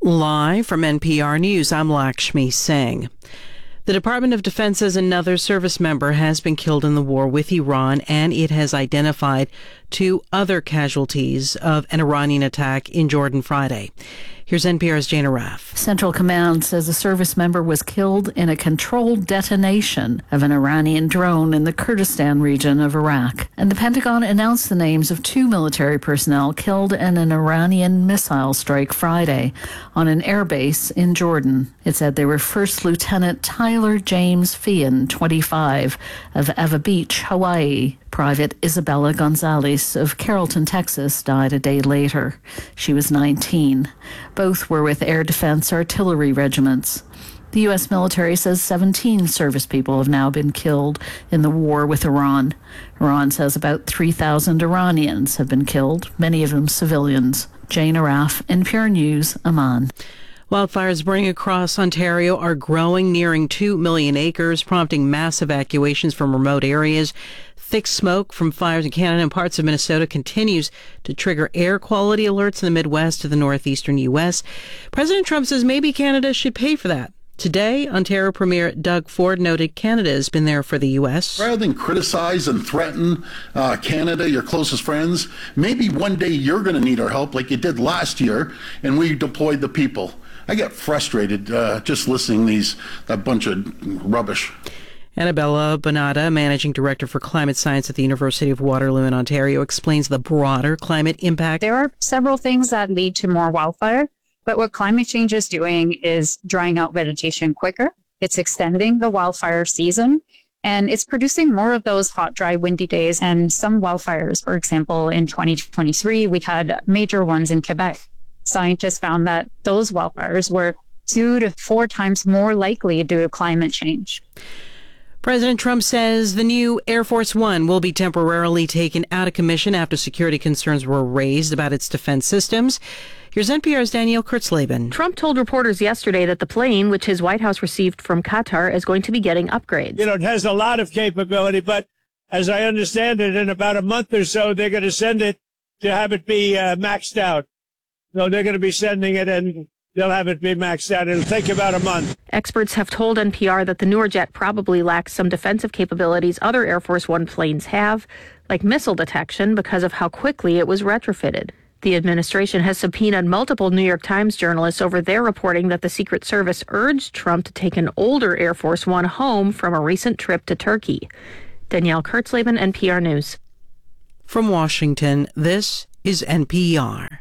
Live from NPR News, I'm Lakshmi Singh. The Department of Defense says another service member has been killed in the war with Iran, and it has identified 2 other casualties of an Iranian attack in Jordan Friday. Here's NPR's Jane Arraf. Central Command says a service member was killed in a controlled detonation of an Iranian drone in the Kurdistan region of Iraq. And the Pentagon announced the names of 2 military personnel killed in an Iranian missile strike Friday on an airbase in Jordan. It said they were First Lieutenant Tyler James Feehan, 25, of Eva Beach, Hawaii. Private Isabella Gonzalez of Carrollton, Texas, died a day later. She was 19. Both were with Air Defense Artillery regiments. The U.S. military says 17 service people have now been killed in the war with Iran. Iran says about 3,000 Iranians have been killed, many of them civilians. Jane Arraf, NPR News, Amman. Wildfires burning across Ontario are growing, nearing 2 million acres, prompting mass evacuations from remote areas. Thick smoke from fires in Canada and parts of Minnesota continues to trigger air quality alerts in the Midwest to the northeastern U.S. President Trump says maybe Canada should pay for that. Today, Ontario Premier Doug Ford noted Canada has been there for the U.S. Rather than criticize and threaten Canada, your closest friends, maybe one day you're going to need our help like you did last year, and we deployed the people. I get frustrated just listening to that bunch of rubbish. Annabella Bonata, Managing Director for Climate Science at the University of Waterloo in Ontario, explains the broader climate impact. There are several things that lead to more wildfire, but what climate change is doing is drying out vegetation quicker. It's extending the wildfire season, and it's producing more of those hot, dry, windy days. And some wildfires, for example, in 2023, we had major ones in Quebec. Scientists found that those wildfires were 2 to 4 times more likely due to climate change. President Trump says the new Air Force One will be temporarily taken out of commission after security concerns were raised about its defense systems. Here's NPR's Danielle Kurtzleben. Trump told reporters yesterday that the plane, which his White House received from Qatar, is going to be getting upgrades. It has a lot of capability, but as I understand it, in about a month or so, they're going to send it to have it be maxed out. So they're going to be sending it and they'll have it be maxed out. It'll take about a month. Experts have told NPR that the newer jet probably lacks some defensive capabilities other Air Force One planes have, like missile detection, because of how quickly it was retrofitted. The administration has subpoenaed multiple New York Times journalists over their reporting that the Secret Service urged Trump to take an older Air Force One home from a recent trip to Turkey. Danielle Kurtzleben, NPR News. From Washington, this is NPR.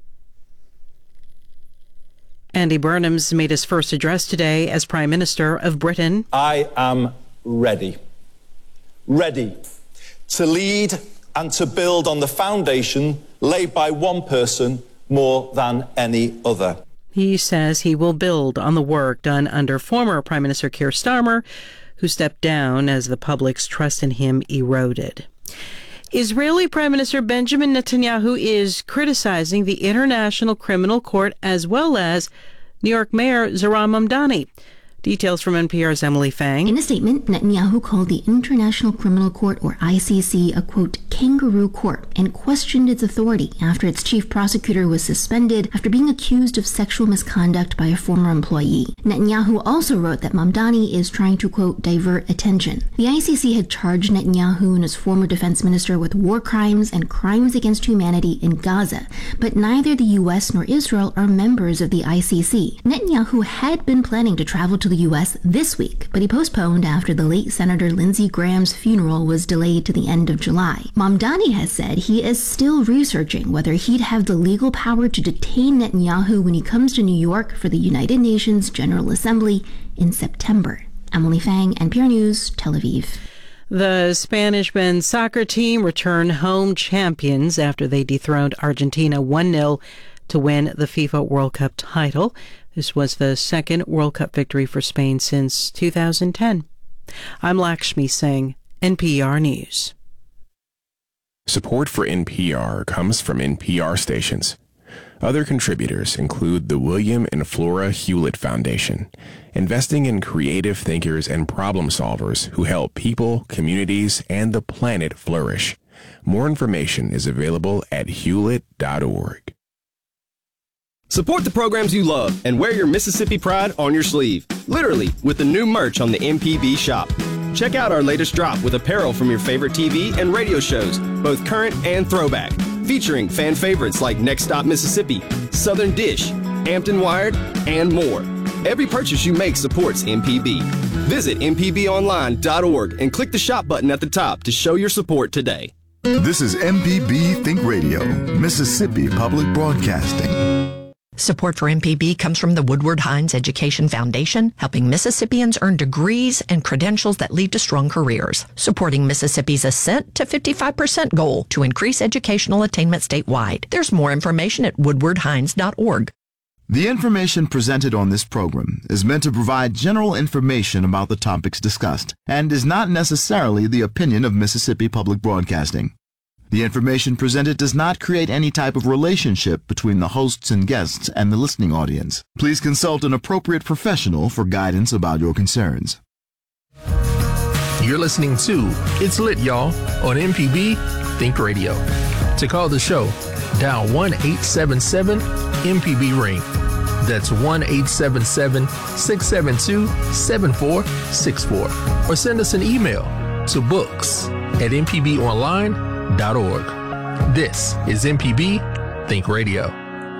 Andy Burnham's made his first address today as Prime Minister of Britain. I am ready to lead and to build on the foundation laid by one person more than any other. He says he will build on the work done under former Prime Minister Keir Starmer, who stepped down as the public's trust in him eroded. Israeli Prime Minister Benjamin Netanyahu is criticizing the International Criminal Court as well as New York Mayor Zohran Mamdani. Details from NPR's Emily Fang. In a statement, Netanyahu called the International Criminal Court, or ICC, a, quote, kangaroo court, and questioned its authority after its chief prosecutor was suspended after being accused of sexual misconduct by a former employee. Netanyahu also wrote that Mamdani is trying to, quote, divert attention. The ICC had charged Netanyahu and his former defense minister with war crimes and crimes against humanity in Gaza, but neither the U.S. nor Israel are members of the ICC. Netanyahu had been planning to travel to the U.S. this week, but he postponed after the late Senator Lindsey Graham's funeral was delayed to the end of July. Mamdani has said he is still researching whether he'd have the legal power to detain Netanyahu when he comes to New York for the United Nations General Assembly in September. Emily Fang, NPR News, Tel Aviv. The Spanish men's soccer team returned home champions after they dethroned Argentina 1-0 to win the FIFA World Cup title. This was the second World Cup victory for Spain since 2010. I'm Lakshmi Singh, NPR News. Support for NPR comes from NPR stations. Other contributors include the William and Flora Hewlett Foundation, investing in creative thinkers and problem solvers who help people, communities, and the planet flourish. More information is available at hewlett.org. Support the programs you love and wear your Mississippi pride on your sleeve. Literally, with the new merch on the MPB shop. Check out our latest drop with apparel from your favorite TV and radio shows, both current and throwback, featuring fan favorites like Next Stop Mississippi, Southern Dish, Hampton Wired, and more. Every purchase you make supports MPB. Visit mpbonline.org and click the shop button at the top to show your support today. This is MPB Think Radio, Mississippi Public Broadcasting. Support for MPB comes from the Woodward Hines Education Foundation, helping Mississippians earn degrees and credentials that lead to strong careers, supporting Mississippi's ascent to 55% goal to increase educational attainment statewide. There's more information at woodwardhines.org. The information presented on this program is meant to provide general information about the topics discussed and is not necessarily the opinion of Mississippi Public Broadcasting. The information presented does not create any type of relationship between the hosts and guests and the listening audience. Please consult an appropriate professional for guidance about your concerns. You're listening to It's Lit, Y'all, on MPB Think Radio. To call the show, dial 1-877-MPB-RING. That's 1-877-672-7464. Or send us an email to books@mpbonline.org. This is MPB Think Radio.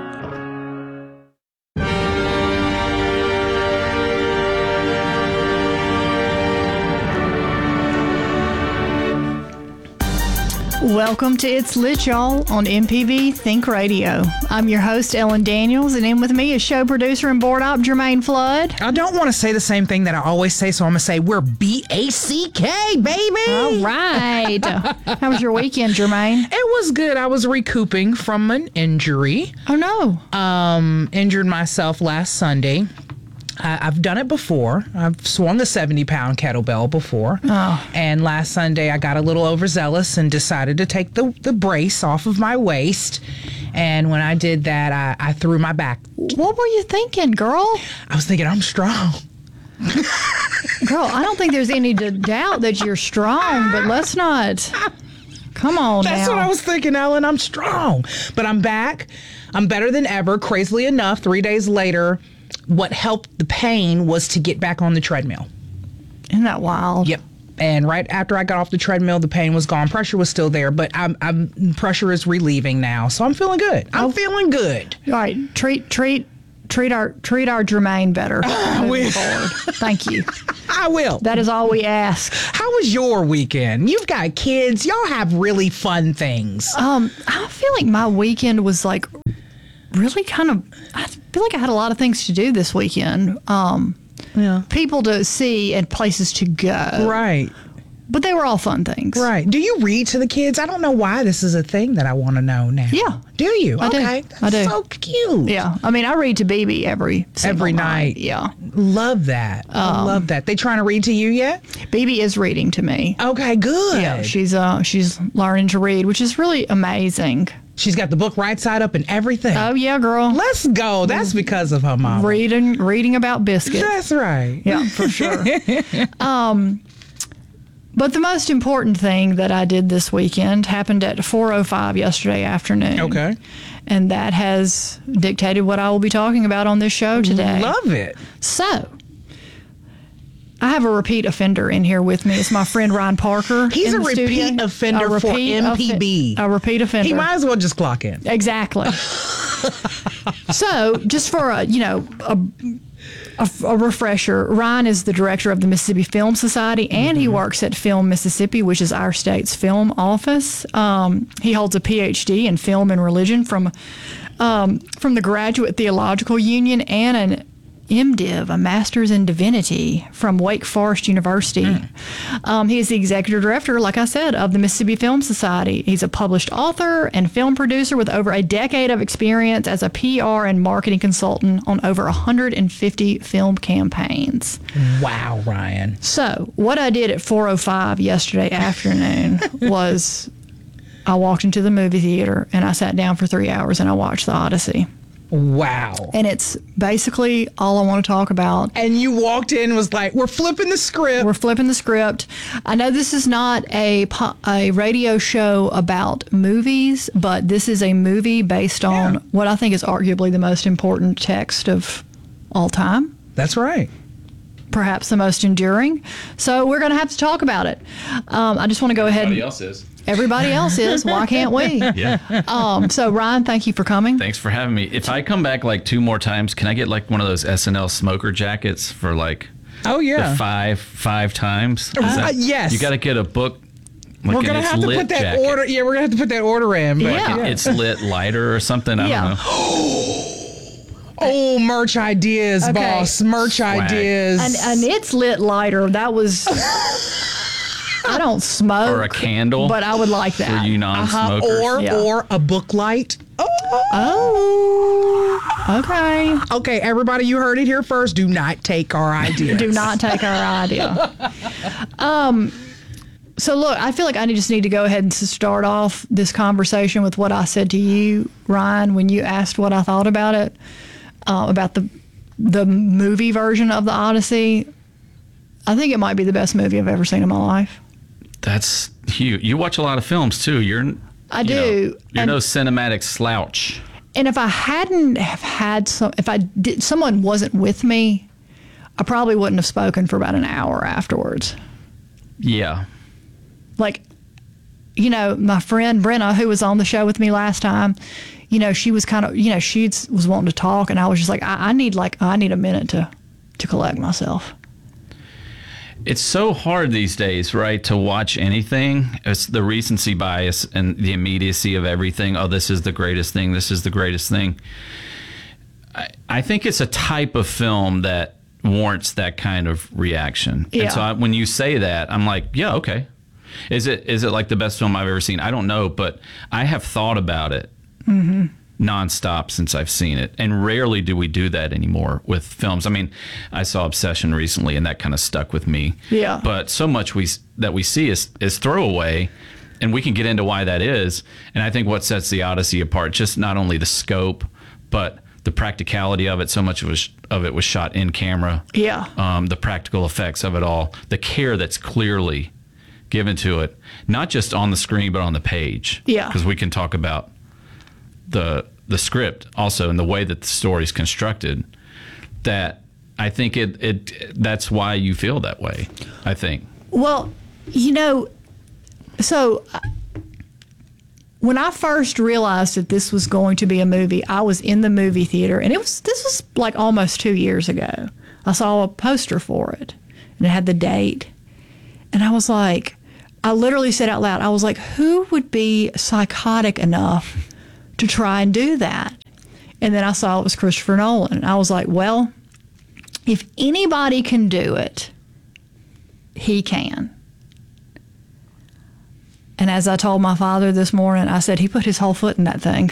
Welcome to It's Lit, Y'all, on MPB Think Radio. I'm your host, Ellen Daniels, and in with me is show producer and board op Jermaine Flood. I don't want to say the same thing that I always say, so I'm going to say we're BACK, baby! All right. How was your weekend, Jermaine? It was good. I was recouping from an injury. Oh, no. Injured myself last Sunday. I've done it before. I've swung a 70-pound kettlebell before. Oh. And last Sunday, I got a little overzealous and decided to take the brace off of my waist. And when I did that, I threw my back. What were you thinking, girl? I was thinking, I'm strong. Girl, I don't think there's any doubt that you're strong, but let's not. Come on now. That's what I was thinking, Ellen. I'm strong. But I'm back. I'm better than ever. Crazily enough, 3 days later, what helped the pain was to get back on the treadmill. Isn't that wild? Yep. And right after I got off the treadmill, the pain was gone. Pressure was still there, but pressure is relieving now, so I'm feeling good. I'm feeling good. All right, treat our Jermaine better. I will. Thank you. I will. That is all we ask. How was your weekend? You've got kids. Y'all have really fun things. I feel like my weekend was like really kind of. I feel like I had a lot of things to do this weekend. Yeah. People to see and places to go. Right. But they were all fun things. Right. Do you read to the kids? I don't know why this is a thing that I want to know now. Yeah. Do you? I okay. do. I do. So cute. Yeah. I mean, I read to BB every night. Yeah. Love that. I love that. They trying to read to you yet? BB is reading to me. Okay, good. Yeah. She's learning to read, which is really amazing. She's got the book right side up and everything. Oh, yeah, girl. Let's go. That's because of her mom. Reading about biscuits. That's right. Yeah, for sure. But the most important thing that I did this weekend happened at 4:05 yesterday afternoon. Okay. And that has dictated what I will be talking about on this show today. Love it. So, I have a repeat offender in here with me. It's my friend Ryan Parker. He's a repeat offender for MPB. A repeat offender. He might as well just clock in. Exactly. So, just for a refresher, Ryan is the director of the Mississippi Film Society, and he works at Film Mississippi, which is our state's film office. He holds a PhD in film and religion from the Graduate Theological Union and an MDiv, a Master's in Divinity from Wake Forest University. He is the executive director, like I said, of the Mississippi Film Society. He's a published author and film producer with over a decade of experience as a PR and marketing consultant on over 150 film campaigns. Wow, Ryan. So, what I did at 4:05 yesterday afternoon was I walked into the movie theater and I sat down for 3 hours and I watched The Odyssey. Wow. And it's basically all I want to talk about. And you walked in and was like, we're flipping the script. We're flipping the script. I know this is not a radio show about movies, but this is a movie based on what I think is arguably the most important text of all time. That's right. Perhaps the most enduring. So we're going to have to talk about it. I just want to go ahead. Everybody else is. Everybody else is. Why can't we? Yeah. So, Ryan, thank you for coming. Thanks for having me. If I come back like 2 more times, can I get like one of those SNL smoker jackets for like the five times? Yes. You got to get a book. Like we're gonna have to put that jacket. Order. Yeah, we're gonna have to put that order in. But It's lit lighter or something. I don't know. Oh, merch ideas, boss. Merch Swag. ideas. And it's lit lighter. That was. I don't smoke. Or a candle. But I would like that. For you non-smokers. Or a book light. Okay. Okay, everybody, you heard it here first. Do not take our idea. Do not take our idea. So look, I feel like I just need to go ahead and start off this conversation with what I said to you, Ryan, when you asked what I thought about it, about the movie version of the Odyssey. I think it might be the best movie I've ever seen in my life. That's huge. You watch a lot of films too. I do. You're no cinematic slouch. And if I hadn't have had someone wasn't with me, I probably wouldn't have spoken for about an hour afterwards. Yeah. Like, my friend Brenna, who was on the show with me last time, she was kind of, she was wanting to talk, and I was just like, I need a minute to collect myself. It's so hard these days, right, to watch anything. It's the recency bias and the immediacy of everything. Oh, this is the greatest thing. This is the greatest thing. I think it's a type of film that warrants that kind of reaction. Yeah. And so when you say that, I'm like, yeah, okay. Is it like the best film I've ever seen? I don't know, but I have thought about it nonstop since I've seen it. And rarely do we do that anymore with films. I mean, I saw Obsession recently, and that kind of stuck with me. Yeah. But so much that we see is throwaway, and we can get into why that is. And I think what sets the Odyssey apart, just not only the scope, but the practicality of it. So much of it was shot in camera. Yeah. The practical effects of it all, the care that's clearly given to it, not just on the screen, but on the page. Yeah. Because we can talk about the script also and the way that the story's constructed, that I think that's why you feel that way, I think. Well, so when I first realized that this was going to be a movie, I was in the movie theater, and this was like almost 2 years ago. I saw a poster for it, and it had the date, and I was like, I literally said out loud, I was like, who would be psychotic enough to try and do that? And then I saw it was Christopher Nolan. And I was like, well, if anybody can do it, he can. And as I told my father this morning, I said, he put his whole foot in that thing.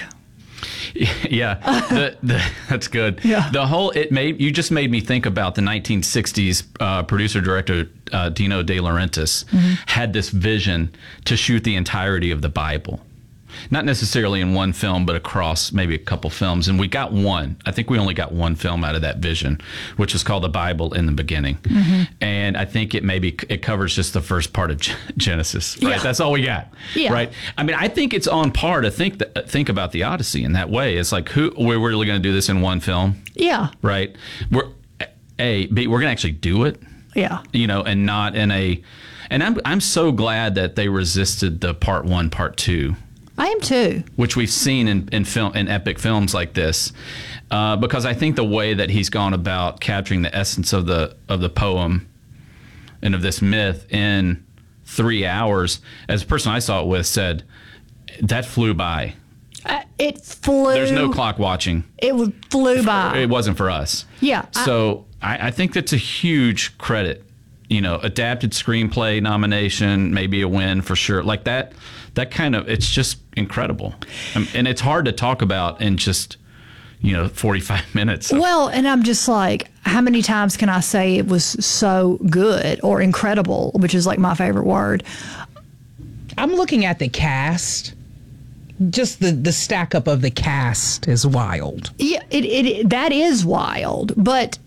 Yeah, that's good. Yeah. You just made me think about the 1960s producer-director Dino De Laurentiis had this vision to shoot the entirety of the Bible. Not necessarily in one film, but across maybe a couple films. And we got one. I think we only got one film out of that vision, which is called The Bible in the Beginning. And I think it covers just the first part of Genesis. Right? Yeah. That's all we got. Yeah. Right. I mean, I think it's on par to think about the Odyssey in that way. It's like, we're really going to do this in one film. Yeah. Right. We're going to actually do it. Yeah. And not in a. And I'm so glad that they resisted the part 1, part 2. I am too. Which we've seen in epic films like this, because I think the way that he's gone about capturing the essence of the poem and of this myth in 3 hours, as a person I saw it with said, that flew by. It flew. There's no clock watching. It flew by. It wasn't for us. Yeah. So I think that's a huge credit. Adapted screenplay nomination, maybe a win for sure. Like that kind of, it's just incredible. And it's hard to talk about in just, 45 minutes. Well, and I'm just like, how many times can I say it was so good or incredible, which is like my favorite word? I'm looking at the cast. just the stack up of the cast is wild. Yeah, that is wild. But,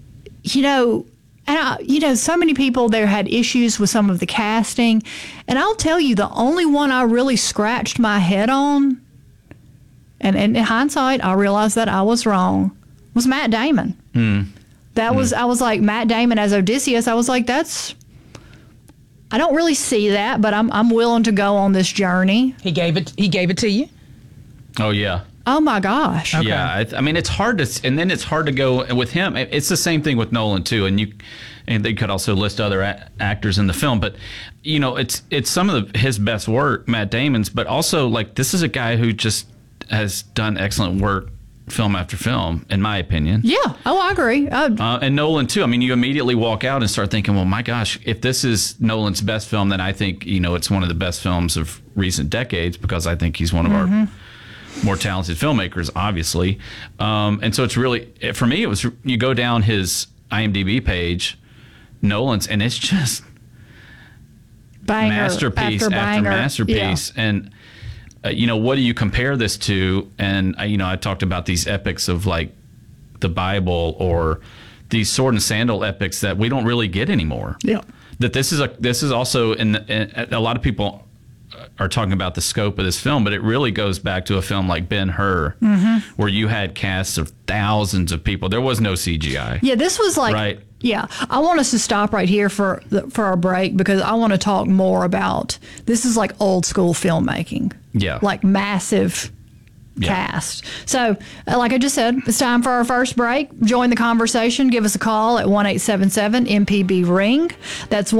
so many people there had issues with some of the casting. And I'll tell you, the only one I really scratched my head on, and in hindsight, I realized that I was wrong, was Matt Damon. I was like, Matt Damon as Odysseus, I was like, I don't really see that, but I'm willing to go on this journey. He gave it to you? Oh, yeah. Oh, my gosh. Okay. Yeah. I mean, it's hard to, and then it's hard to go with him. It's the same thing with Nolan, too. And they could also list other actors in the film. But, it's some of his best work, Matt Damon's, but also, like, this is a guy who just has done excellent work film after film, in my opinion. Yeah. Oh, I agree. And Nolan, too. I mean, you immediately walk out and start thinking, well, my gosh, if this is Nolan's best film, then I think, it's one of the best films of recent decades, because I think he's one of our more talented filmmakers, obviously. And so it's really, for me, it was, you go down his IMDb page, Nolan's, and it's just banger masterpiece after masterpiece. Yeah. And what do you compare this to? And I talked about these epics of like the Bible or these sword and sandal epics that we don't really get anymore. Yeah. That this is also in a lot of people are talking about the scope of this film, but it really goes back to a film like Ben-Hur, where you had casts of thousands of people. There was no CGI. Yeah, this was like, right. Yeah, I want us to stop right here for our break, because I want to talk more about, this is like old school filmmaking. Yeah. Like massive cast. So, like I just said, it's time for our first break. Join the conversation. Give us a call at 1-877-MPB-RING. That's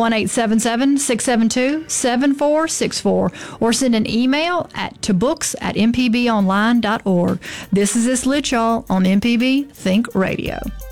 1-877-672-7464. Or send an email to books@mpbonline.org. This is This Lit Y'all on MPB Think Radio.